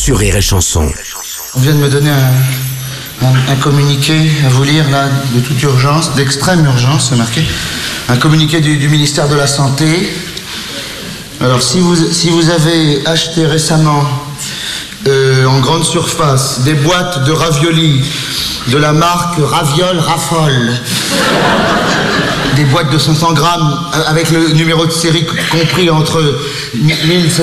sur Rire et Chanson. On vient de me donner un communiqué à vous lire, là, de toute urgence, d'extrême urgence, c'est marqué. Un communiqué du ministère de la Santé. Alors, si vous avez acheté récemment, en grande surface, des boîtes de raviolis de la marque Raviol Raffole, des boîtes de 500 grammes avec le numéro de série compris entre 10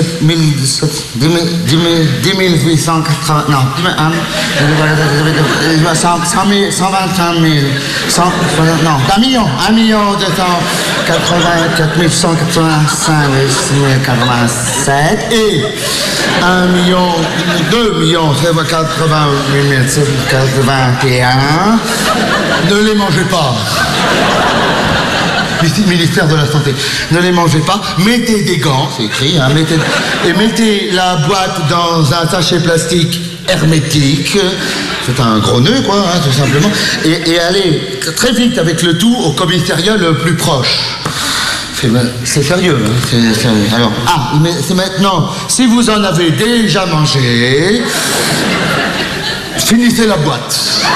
880... Non, 121 000... Non, 1 million 284 185 et 2 millions 88 721. Ne les mangez pas. Ministère de la Santé. Ne les mangez pas. Mettez des gants, c'est écrit, hein, mettez la boîte dans un sachet plastique hermétique. C'est un gros nœud, quoi, hein, tout simplement. Et allez très vite avec le tout au commissariat le plus proche. C'est sérieux, hein, c'est sérieux. Alors, mais c'est maintenant, si vous en avez déjà mangé, finissez la boîte.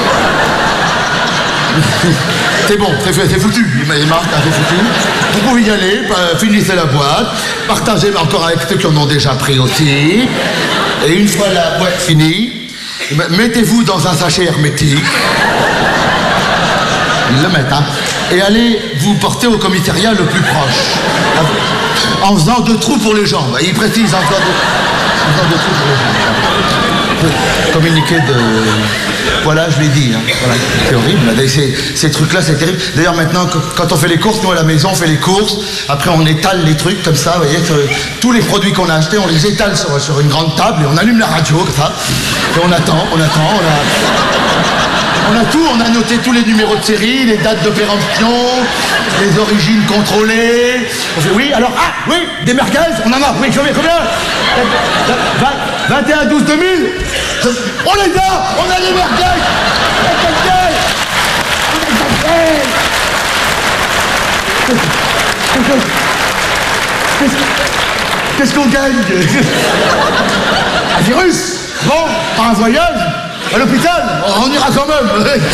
C'est bon, c'est foutu. Les marques, c'est foutu. Vous pouvez y aller, finissez la boîte, partagez encore avec ceux qui en ont déjà pris aussi. Et une fois la boîte finie, mettez-vous dans un sachet hermétique. Ils le mettent, hein. Et allez vous porter au commissariat le plus proche. En faisant 2 trous pour les jambes. Il précise encore en faisant 2 trous pour les jambes. Communiqué de... Voilà, je l'ai dit. Hein. Voilà. C'est horrible. Ces trucs-là, c'est terrible. D'ailleurs, maintenant, quand on fait les courses, nous à la maison, on fait les courses. Après, on étale les trucs comme ça. Vous voyez, tous les produits qu'on a achetés, on les étale sur une grande table et on allume la radio comme ça. Et on attend. On a tout, on a noté tous les numéros de série, les dates de péremption, les origines contrôlées. On fait oui, alors, oui, des merguez, on en a, oui, je mets combien 21 12 2000. On les a, on a les merguez. Qu'est-ce qu'on gagne? Un virus? Bon, par un voyage? À l'hôpital, on ira quand même.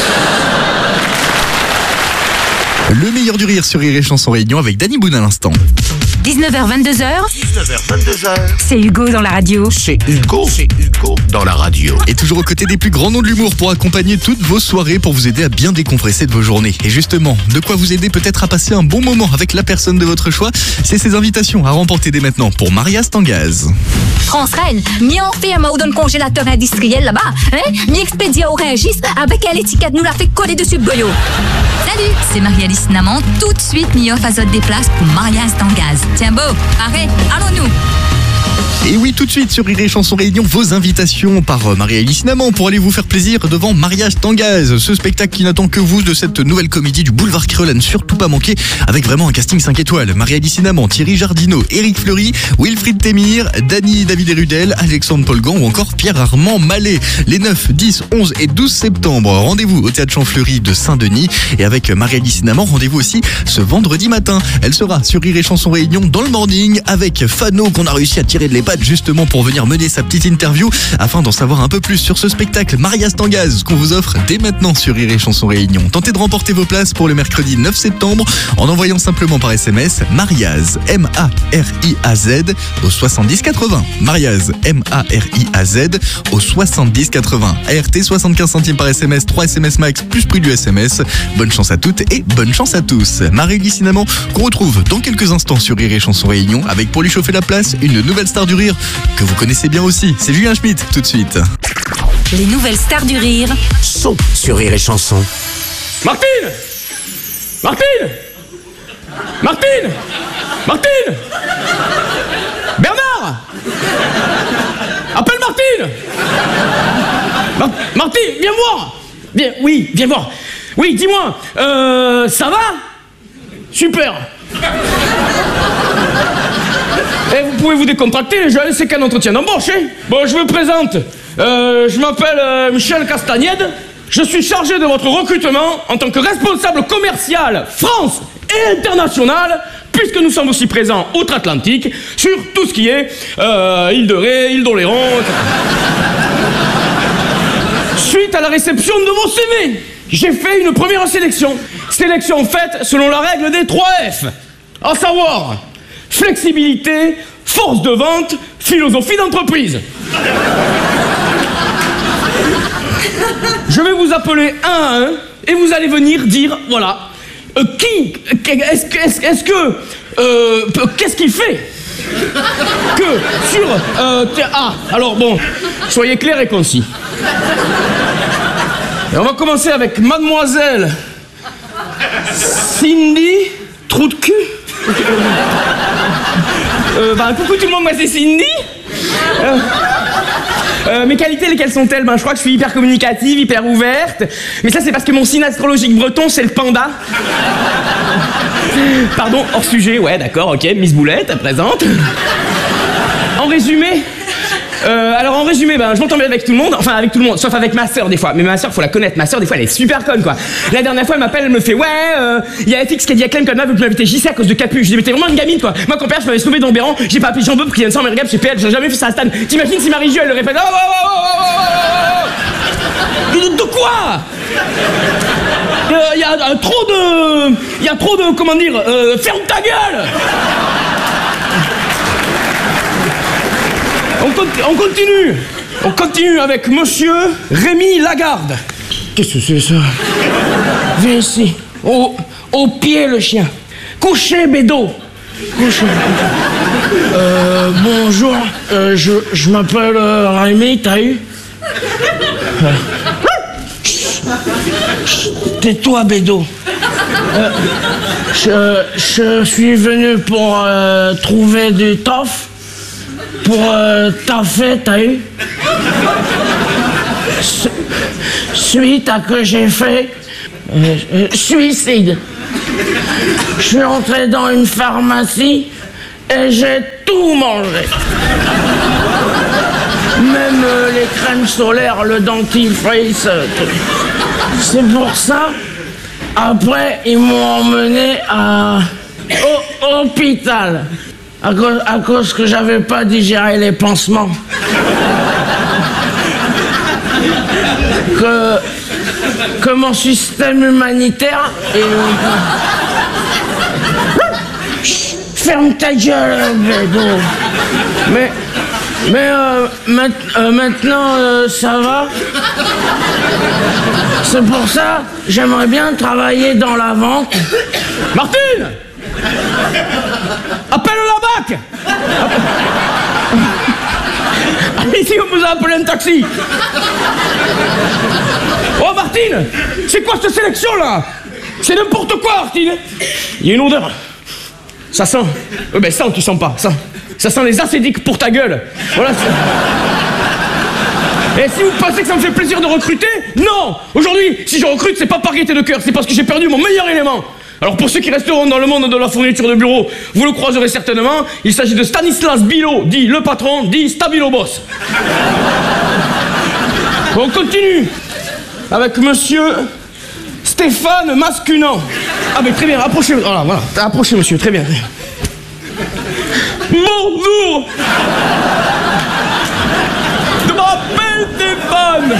Le meilleur du rire sur Rire et Chanson Réunion avec Danny Boone à l'instant. 19h22h. C'est Hugo dans la radio. C'est Hugo dans la radio. Et toujours aux côtés des plus grands noms de l'humour pour accompagner toutes vos soirées, pour vous aider à bien décompresser de vos journées. Et justement, de quoi vous aider peut-être à passer un bon moment avec la personne de votre choix, c'est ces invitations à remporter dès maintenant pour Maria Stangaz. France Reine, mi en fait un mot d'un congélateur industriel là-bas, hein? Mi expédié au Rungis avec l'étiquette nous l'a fait coller dessus boyo. Salut, c'est Marie-Alice Naman. Tout de suite, mi offre azote des places pour Maria Stangaz. Tiens beau, arrête, allons-nous. Et oui, tout de suite sur Rire et Chanson Réunion, vos invitations par Marie-Alice Naman pour aller vous faire plaisir devant Maria Stangaz, ce spectacle qui n'attend que vous de cette nouvelle comédie du boulevard Créole à ne surtout pas manquer, avec vraiment un casting 5 étoiles. Marie-Alice Naman, Thierry Jardineau, Éric Fleury, Wilfried Témir, Dany David Rudel, Alexandre Polgan ou encore Pierre-Armand Mallet. Les 9, 10, 11 et 12 septembre, rendez-vous au Théâtre Champfleury de Saint-Denis. Et avec Marie-Alice Naman, rendez-vous aussi ce vendredi matin. Elle sera sur Rire et Chanson Réunion dans le morning avec Fano qu'on a réussi à tirer de l'EHPAD justement pour venir mener sa petite interview afin d'en savoir un peu plus sur ce spectacle Maria Stangaz qu'on vous offre dès maintenant sur Rire et Chanson Réunion. Tentez de remporter vos places pour le mercredi 9 septembre en envoyant simplement par SMS Mariaz, M-A-R-I-A-Z au 70 80. Mariaz, M-A-R-I-A-Z au 70 80. ART 75 centimes par SMS, 3 SMS max plus prix du SMS. Bonne chance à toutes et bonne chance à tous. Marie-Alice Naman qu'on retrouve dans quelques instants sur Rire et Chanson Réunion avec pour lui chauffer la place une nouvelle star du rire que vous connaissez bien aussi. C'est Julien Schmitt tout de suite. Les nouvelles stars du rire Sont sur Rire et Chanson. Martine! Bernard! Appelle Martine! Martine, viens voir! Viens voir. Oui, dis-moi, ça va? Super! Et vous pouvez vous décontracter, les jeunes, c'est qu'un entretien d'embauche, hein? Bon, je me présente. Je m'appelle Michel Castagnède. Je suis chargé de votre recrutement en tant que responsable commercial France et international, puisque nous sommes aussi présents outre-Atlantique sur tout ce qui est île de Ré, île d'Oléron, etc. à la réception de vos CV. J'ai fait une première sélection. Sélection faite selon la règle des 3 F. À savoir, flexibilité, force de vente, philosophie d'entreprise. Je vais vous appeler un à un et vous allez venir dire, voilà, qu'est-ce qu'il fait que sur... alors bon, soyez clairs et concis. Et on va commencer avec mademoiselle Cindy Trou de cul. Coucou tout le monde, moi c'est Cindy. Mes qualités, lesquelles sont-elles? Je crois que je suis hyper communicative, hyper ouverte. Mais ça, c'est parce que mon signe astrologique breton, c'est le panda. Pardon, hors sujet, ouais, d'accord, ok, Miss Boulette, présente. En résumé, je m'entends bien avec tout le monde, enfin avec tout le monde, sauf avec ma sœur des fois. Mais ma sœur, faut la connaître, ma sœur des fois elle est super conne quoi. La dernière fois elle m'appelle, elle me fait y a FX qui a dit à Clem Conma veut que m'inviter JC à cause de Capu. Je dis mais t'es vraiment une gamine quoi. Moi quand père je m'avais sauvé dans Béran, j'ai pas appelé Jean-Beu pour qu'il vienne sans mes regards chez PL, j'ai jamais fait ça à Stan. T'imagines si Marie-Jo elle le répète de quoi? Il y a trop de comment dire, ferme ta gueule. On continue avec monsieur Rémi Lagarde. Qu'est-ce que c'est ça? Viens ici. Au pied le chien. Couchez Bédo. Couchez. Bonjour. Je m'appelle Rémi, t'as eu? Tais-toi Bédo. Je suis venu pour trouver du taf. Pour taffer, t'as eu? Suite à que j'ai fait suicide. Je suis entré dans une pharmacie et j'ai tout mangé. Même les crèmes solaires, le dentifrice. C'est pour ça, après, ils m'ont emmené à hôpital. À cause que j'avais pas digéré les pansements. Que mon système humanitaire est... Ferme ta gueule, Bédo. Maintenant, ça va. C'est pour ça, j'aimerais bien travailler dans la vente. Martine! Appelle la BAC. Ici, on vous a appelé un taxi. Oh, Martine, c'est quoi cette sélection-là? C'est n'importe quoi, Martine. Il y a une odeur. Ça sent. Sent, tu sens pas. Ça sent les acédiques pour ta gueule. Voilà. Et si vous pensez que ça me fait plaisir de recruter, non. Aujourd'hui, si je recrute, c'est pas par gaieté de cœur, c'est parce que j'ai perdu mon meilleur élément. Alors pour ceux qui resteront dans le monde de la fourniture de bureau, vous le croiserez certainement, il s'agit de Stanislas Bilo, dit le patron, dit Stabilo Boss. On continue avec monsieur Stéphane Mascunan. Ah mais très bien, approchez, voilà, approchez monsieur, très bien. Bonjour. Je m'appelle Stéphane.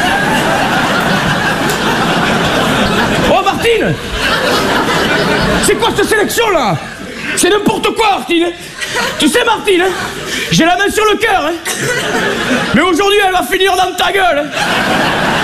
Oh Martine. C'est quoi cette sélection-là? C'est n'importe quoi, Martine. Tu sais, Martine, hein, j'ai la main sur le cœur. Hein. Mais aujourd'hui, elle va finir dans ta gueule. Hein.